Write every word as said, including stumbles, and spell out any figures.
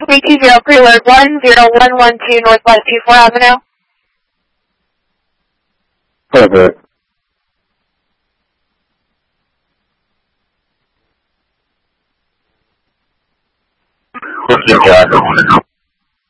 three two zero, preload one zero one one two Northwest twenty-fourth Avenue. Perfect. What's your driver?